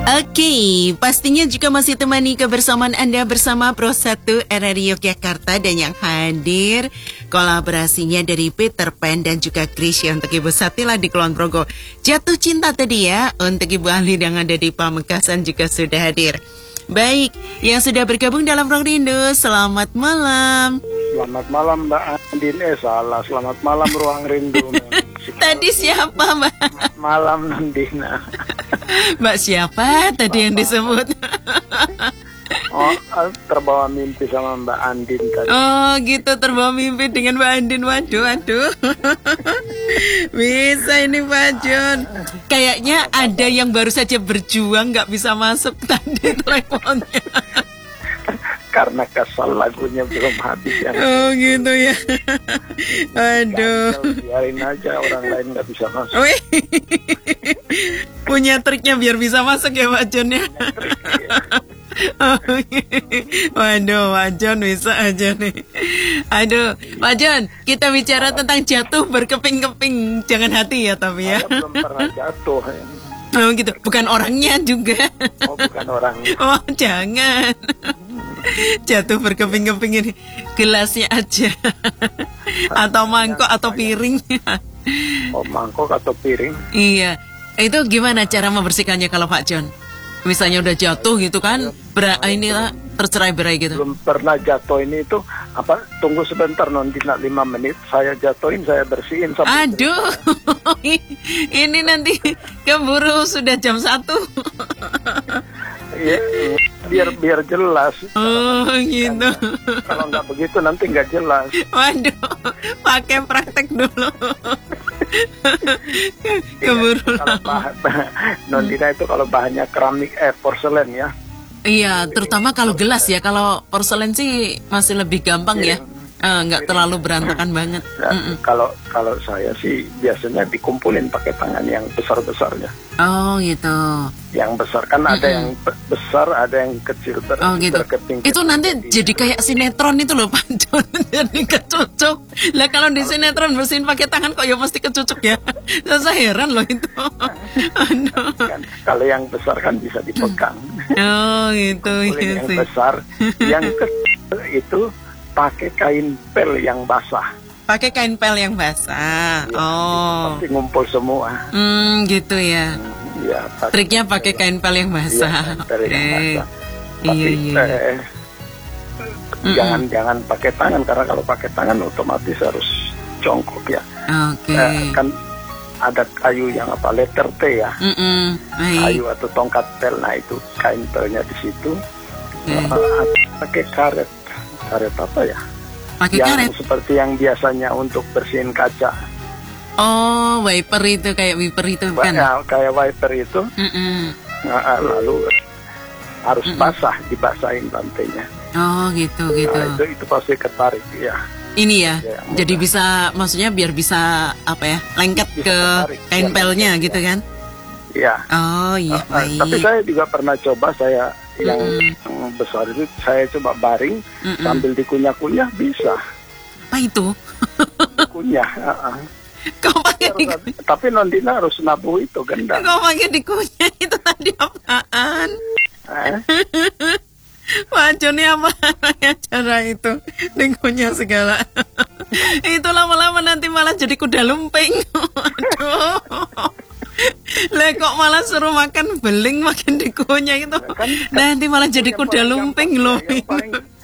Oke, pastinya juga masih temani kebersamaan Anda bersama Pro 1 RRI Yogyakarta dan yang hadir kolaborasinya dari Peter Pan dan juga Krisya untuk Ibu Satila di Kulon Progo. Jatuh cinta tadi ya, untuk Ibu Ahli yang ada di Pamekasan juga sudah hadir. Baik, yang sudah bergabung dalam Ruang Rindu, selamat malam. Selamat malam Mbak Andin, selamat malam Ruang Rindu. Tadi siapa Mbak? Malam Nandina. Mbak siapa tadi yang disebut? Oh, terbawa mimpi sama Mbak Andin tadi. Oh gitu, terbawa mimpi dengan Mbak Andin. Waduh. Bisa ini Pak John. Kayaknya ada yang baru saja berjuang gak bisa masuk tadi teleponnya. Karena kesal lagunya belum habis ya. Oh gitu ya. Aduh. Biarin aja, orang lain gak bisa masuk. Wih. Punya triknya biar bisa masuk ya Pak John ya. Waduh, Pak John bisa aja nih. Aduh, Pak John, kita bicara tentang jatuh berkeping-keping. Jangan hati ya tapi ya. Saya belum pernah jatuh ya. Oh gitu, bukan orangnya juga. Oh, bukan orangnya. Oh jangan. Jatuh berkeping-keping ini gelasnya aja. Atau mangkok atau piring. Oh, mangkok atau piring. Iya. Itu gimana cara membersihkannya kalau Pak John? Misalnya udah jatuh gitu kan, ini tercerai-berai gitu. Belum pernah jatuh ini itu apa? Tunggu sebentar nanti 5 menit. Saya jatuhin, saya bersihin sampai. Aduh, ini nanti keburu sudah jam 1. Iya, biar jelas. Oh gitu. Kalau nggak begitu nanti nggak jelas. Waduh, pakai praktek dulu. Keburu. Kalau Nondina itu kalau bahannya keramik porselen ya. Iya, terutama kalau gelas ya. Kalau porselen sih masih lebih gampang ya. Nggak terlalu berantakan banget. Kalau saya sih biasanya dikumpulin pakai tangan yang besar-besarnya. Oh gitu. Yang besar kan ada yang besar, ada yang kecil. Oh gitu. Itu nanti jadi kayak sinetron itu loh Pak John. Jadi kecucuk. Lah kalau di sinetron bersihin pakai tangan kok ya pasti kecucuk ya. Saya heran loh itu. Kan, kalau yang besar kan bisa dipegang. Oh gitu. Yang besar, yang kecil itu pakai kain pel yang basah. Pakai kain pel yang basah. Ya, oh. Pasti ngumpul semua. Gitu ya. Ya, triknya pakai kain pel yang basah. Ya, pel yang basah. Tapi jangan pakai tangan, karena kalau pakai tangan otomatis harus jongkok ya. Oke. Kan ada kayu yang apa, letter T ya. Kayu atau tongkat pel, nah itu kain pelnya di situ. Pakai karet apa ya? Pakai yang karet seperti yang biasanya untuk bersihin kaca. Oh, wiper itu, kayak wiper itu kan? Ya, kayak wiper itu. Lalu harus basah, dibasahin lantainya. Oh, gitu. Nah, itu pasti ketarik ya. Ini ya. Jadi bisa, maksudnya biar bisa apa ya? Lengket bisa ke kain pelnya gitu kan? Iya. Oh, iya. Tapi saya juga pernah coba, saya yang besar itu saya coba baring sambil dikunyah-kunyah bisa. Apa itu? Kunyah. Kau pakai tapi Nondina harus nabuh itu gendang. Kau pakai dikunyah itu tadi apaan? Pak Joni apa ya cara itu dikunyah segala? Itu lama-lama nanti malah jadi kuda lumping. Aduh. Lah kok malah suruh makan beling makin dikunyah itu. Nanti malah jadi kuda lumping loh.